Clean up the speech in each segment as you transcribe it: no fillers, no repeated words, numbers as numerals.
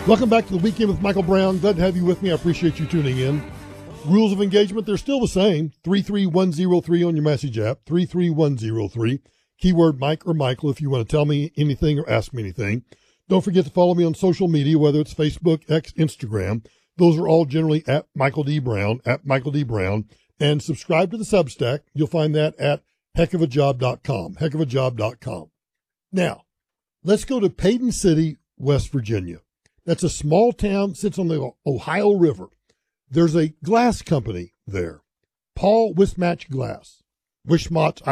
Welcome back to the Weekend with Michael Brown. Glad to have you with me. I appreciate you tuning in. Rules of engagement, they're still the same. 33103 on your message app, 33103. Keyword Mike or Michael if you want to tell me anything or ask me anything. Don't forget to follow me on social media, whether it's Facebook, X, Instagram. Those are all generally at Michael D. Brown, at Michael D. Brown. And subscribe to the Substack. You'll find that at heckofajob.com, heckofajob.com. Now, let's go to Payton City, West Virginia. That's a small town, sits on the Ohio River. There's a glass company there, Paul Wismach Glass. Wismach,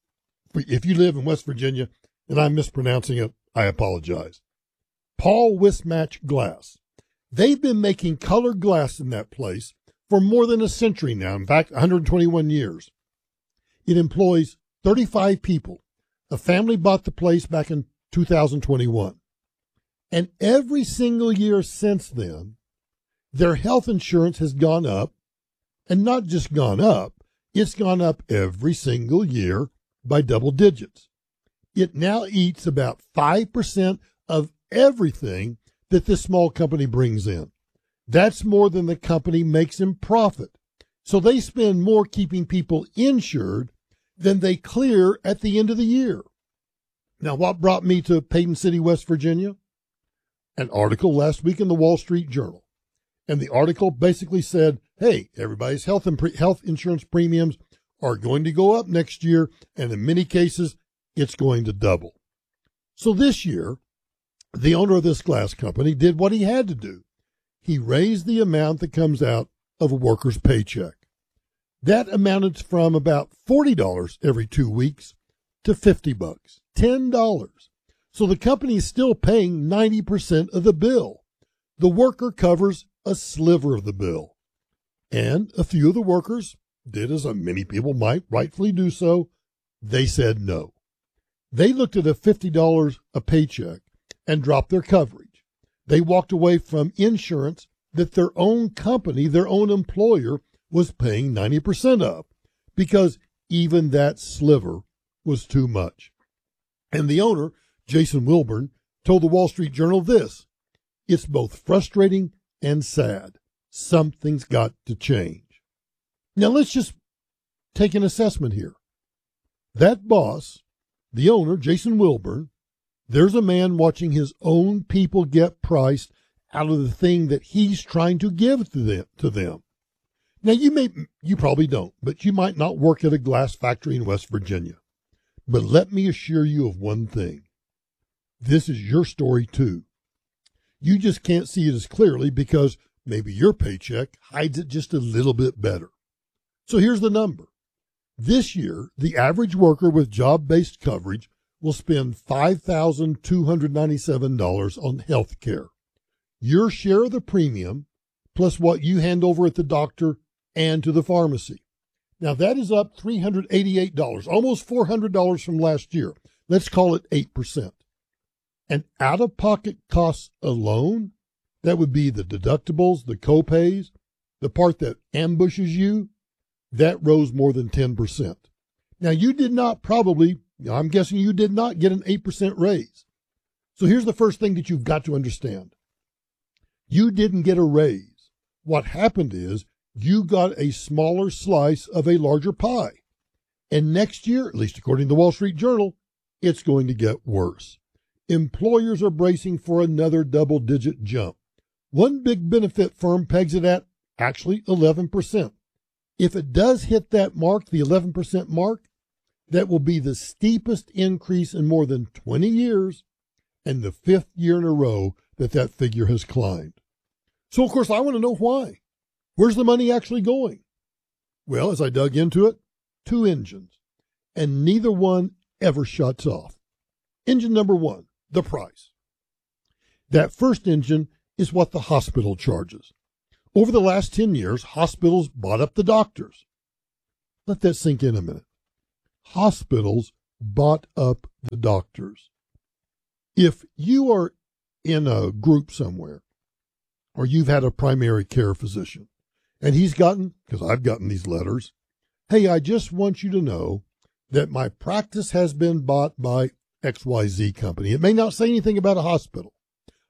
if you live in West Virginia and I'm mispronouncing it, I apologize. Paul Wismach Glass. They've been making colored glass in that place for more than a century now. In fact, 121 years. It employs 35 people. A family bought the place back in 2021. And every single year since then, their health insurance has gone up, and not just gone up, it's gone up every single year by double digits. It now eats about 5% of everything that this small company brings in. That's more than the company makes in profit. So they spend more keeping people insured than they clear at the end of the year. Now, what brought me to Payton City, West Virginia? An article last week in the Wall Street Journal. And the article basically said, hey, everybody's health insurance premiums are going to go up next year, and in many cases, it's going to double. So this year, the owner of this glass company did what he had to do. He raised the amount that comes out of a worker's paycheck. That amounted from about $40 every 2 weeks to $50, $10. So the company is still paying 90% of the bill. The worker covers a sliver of the bill. And a few of the workers did as many people might rightfully do so. They said no. They looked at a $50 a paycheck and dropped their coverage. They walked away from insurance that their own company, their own employer, was paying 90% of because even that sliver was too much. And the owner, Jason Wilburn, told the Wall Street Journal this: it's both frustrating and sad. Something's got to change. Now let's just take an assessment here. That boss, the owner, Jason Wilburn, there's a man watching his own people get priced out of the thing that he's trying to give to them. Now you probably don't, but you might not work at a glass factory in West Virginia. But let me assure you of one thing. This is your story too. You just can't see it as clearly because maybe your paycheck hides it just a little bit better. So here's the number. This year, the average worker with job-based coverage will spend $5,297 on health care. Your share of the premium plus what you hand over at the doctor and to the pharmacy. Now that is up $388, almost $400 from last year. Let's call it 8%. And out-of-pocket costs alone, that would be the deductibles, the co-pays, the part that ambushes you, that rose more than 10%. Now, you did not I'm guessing you did not get an 8% raise. So here's the first thing that you've got to understand. You didn't get a raise. What happened is you got a smaller slice of a larger pie. And next year, at least according to the Wall Street Journal, it's going to get worse. Employers are bracing for another double-digit jump. One big benefit firm pegs it at actually 11%. If it does hit that mark, the 11% mark, that will be the steepest increase in more than 20 years and the 5th year in a row that figure has climbed. So, of course, I want to know why. Where's the money actually going? Well, as I dug into it, 2 engines, and neither one ever shuts off. Engine number 1. The price. That first engine is what the hospital charges. Over the last 10 years, hospitals bought up the doctors. Let that sink in a minute. Hospitals bought up the doctors. If you are in a group somewhere, or you've had a primary care physician, and he's gotten, because I've gotten these letters, hey, I just want you to know that my practice has been bought by XYZ company. It may not say anything about a hospital.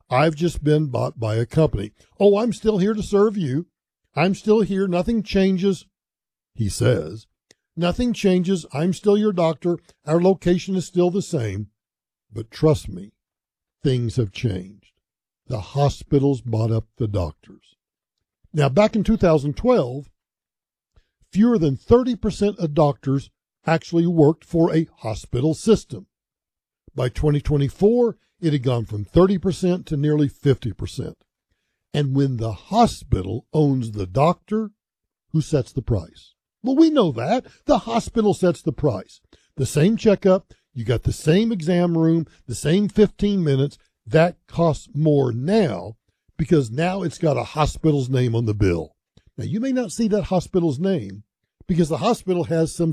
I've just been bought by a company. Oh, I'm still here to serve you. I'm still here. Nothing changes, he says. Nothing changes. I'm still your doctor. Our location is still the same. But trust me, things have changed. The hospitals bought up the doctors. Now, back in 2012, fewer than 30% of doctors actually worked for a hospital system. By 2024, it had gone from 30% to nearly 50%. And when the hospital owns the doctor, who sets the price? Well, we know that. The hospital sets the price. The same checkup, you got the same exam room, the same 15 minutes. That costs more now because now it's got a hospital's name on the bill. Now, you may not see that hospital's name because the hospital has some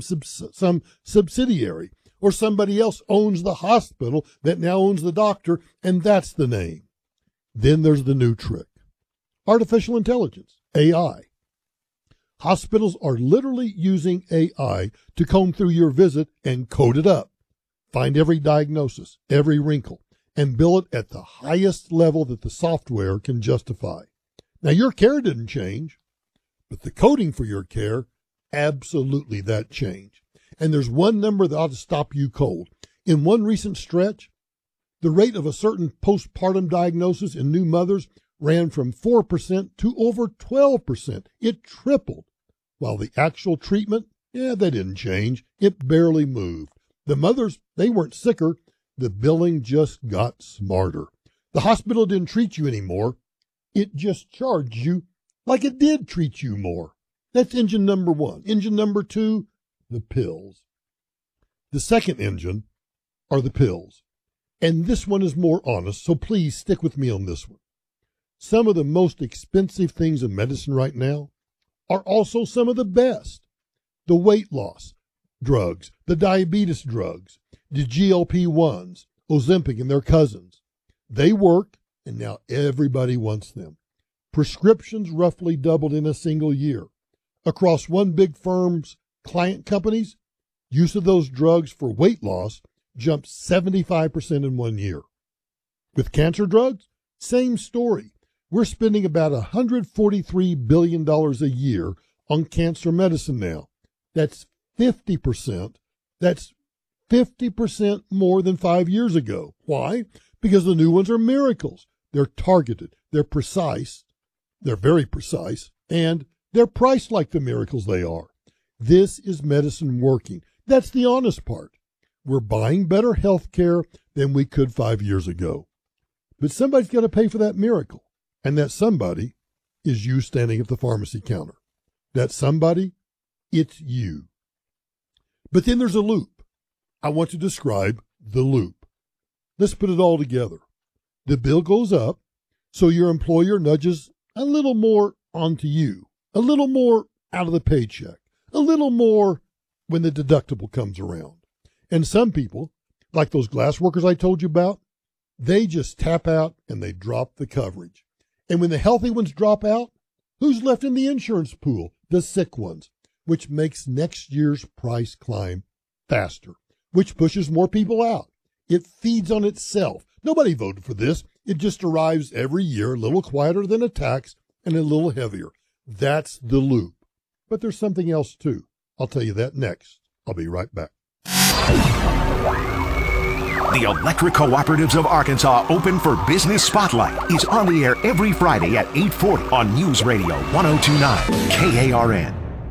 subsidiary or somebody else owns the hospital that now owns the doctor, and that's the name. Then there's the new trick. Artificial intelligence, AI. Hospitals are literally using AI to comb through your visit and code it up, find every diagnosis, every wrinkle, and bill it at the highest level that the software can justify. Now, your care didn't change, but the coding for your care, absolutely that changed. And there's one number that ought to stop you cold. In one recent stretch, the rate of a certain postpartum diagnosis in new mothers ran from 4% to over 12%. It tripled. While the actual treatment, that didn't change. It barely moved. The mothers, they weren't sicker. The billing just got smarter. The hospital didn't treat you anymore. It just charged you like it did treat you more. That's engine number one. Engine number two, the pills. The second engine are the pills. And this one is more honest, so please stick with me on this one. Some of the most expensive things in medicine right now are also some of the best. The weight loss drugs, the diabetes drugs, the GLP-1s, Ozempic and their cousins. They work, and now everybody wants them. Prescriptions roughly doubled in a single year. Across one big firm's client companies, use of those drugs for weight loss jumped 75% in 1 year. With cancer drugs, same story. We're spending about $143 billion a year on cancer medicine now. That's 50%. That's 50% more than 5 years ago. Why? Because the new ones are miracles. They're targeted. They're precise. They're very precise. And they're priced like the miracles they are. This is medicine working. That's the honest part. We're buying better health care than we could 5 years ago. But somebody's got to pay for that miracle. And that somebody is you standing at the pharmacy counter. That somebody, it's you. But then there's a loop. I want to describe the loop. Let's put it all together. The bill goes up, so your employer nudges a little more onto you, a little more out of the paycheck, a little more when the deductible comes around. And some people, like those glass workers I told you about, they just tap out and they drop the coverage. And when the healthy ones drop out, who's left in the insurance pool? The sick ones, which makes next year's price climb faster, which pushes more people out. It feeds on itself. Nobody voted for this. It just arrives every year, a little quieter than a tax and a little heavier. That's the loop. But there's something else too. I'll tell you that next. I'll be right back. The Electric Cooperatives of Arkansas Open for Business Spotlight is on the air every Friday at 8:40 on News Radio 1029 KARN.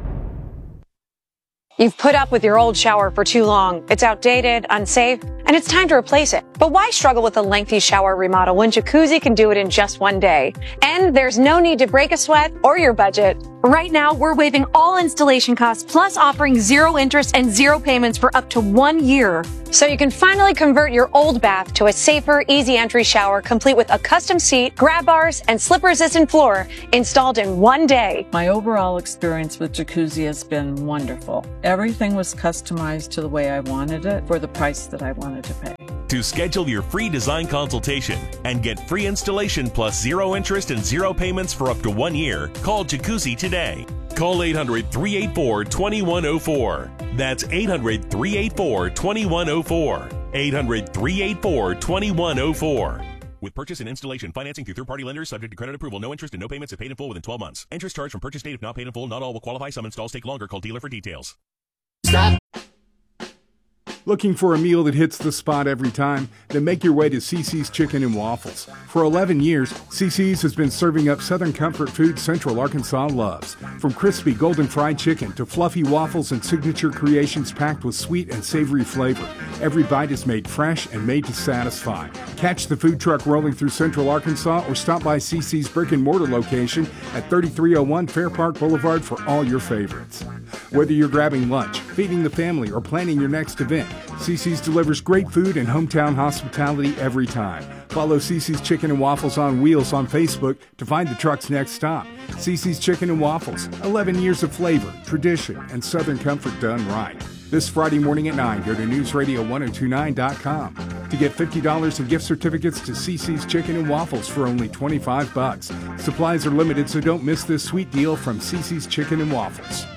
You've put up with your old shower for too long. It's outdated, unsafe, and it's time to replace it. But why struggle with a lengthy shower remodel when Jacuzzi can do it in just one day? And there's no need to break a sweat or your budget. Right now, we're waiving all installation costs, plus offering 0 interest and 0 payments for up to 1 year. So you can finally convert your old bath to a safer, easy entry shower, complete with a custom seat, grab bars, and slip-resistant floor installed in 1 day. My overall experience with Jacuzzi has been wonderful. Everything was customized to the way I wanted it for the price that I wanted to pay. To schedule your free design consultation and get free installation plus 0 interest and 0 payments for up to 1 year, call Jacuzzi today. Call 800-384-2104. That's 800-384-2104. 800-384-2104. With purchase and installation financing through third-party lenders subject to credit approval. No interest and no payments if paid in full within 12 months. Interest charged from purchase date if not paid in full. Not all will qualify. Some installs take longer. Call dealer for details. Stop! Looking for a meal that hits the spot every time? Then make your way to CC's Chicken and Waffles. For 11 years, CC's has been serving up Southern comfort food Central Arkansas loves. From crispy golden fried chicken to fluffy waffles and signature creations packed with sweet and savory flavor, every bite is made fresh and made to satisfy. Catch the food truck rolling through Central Arkansas or stop by CC's brick and mortar location at 3301 Fair Park Boulevard for all your favorites. Whether you're grabbing lunch, feeding the family, or planning your next event, CC's delivers great food and hometown hospitality every time. Follow CC's Chicken and Waffles on Wheels on Facebook to find the truck's next stop. CC's Chicken and Waffles, 11 years of flavor, tradition, and Southern comfort done right. This Friday morning at 9, go to newsradio1029.com to get $50 in gift certificates to CC's Chicken and Waffles for only $25. Supplies are limited, so don't miss this sweet deal from CC's Chicken and Waffles.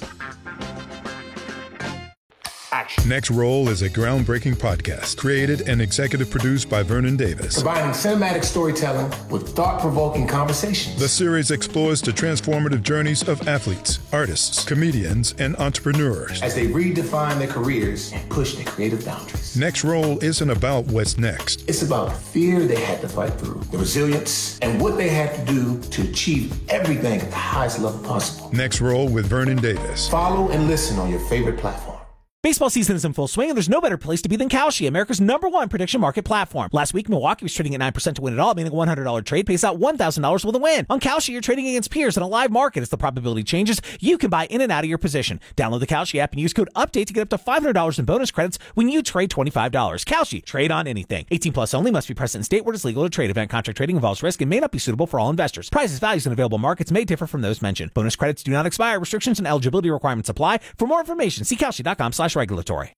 Next Roll is a groundbreaking podcast created and executive produced by Vernon Davis. Combining cinematic storytelling with thought-provoking conversations. The series explores the transformative journeys of athletes, artists, comedians, and entrepreneurs as they redefine their careers and push their creative boundaries. Next Roll isn't about what's next. It's about the fear they had to fight through, the resilience, and what they had to do to achieve everything at the highest level possible. Next Roll with Vernon Davis. Follow and listen on your favorite platform. Baseball season is in full swing, and there's no better place to be than Kalshi, America's #1 prediction market platform. Last week, Milwaukee was trading at 9% to win it all, meaning a $100 trade pays out $1,000 with a win. On Kalshi, you're trading against peers in a live market. As the probability changes, you can buy in and out of your position. Download the Kalshi app and use code UPDATE to get up to $500 in bonus credits when you trade $25. Kalshi, trade on anything. 18 plus only, must be present in state where it's legal to trade. Event contract trading involves risk and may not be suitable for all investors. Prices, values, and available markets may differ from those mentioned. Bonus credits do not expire. Restrictions and eligibility requirements apply. For more information, see Kalshi.com/regulatory.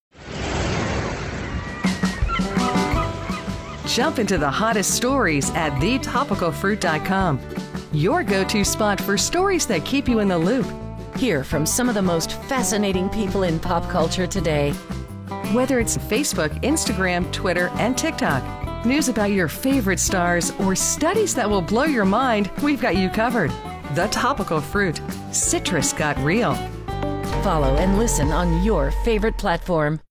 Jump into the hottest stories at thetopicalfruit.com. Your go-to spot for stories that keep you in the loop. Hear from some of the most fascinating people in pop culture today. Whether it's Facebook, Instagram, Twitter, and TikTok, news about your favorite stars, or studies that will blow your mind, we've got you covered. The Topical Fruit. Citrus got real. Follow and listen on your favorite platform.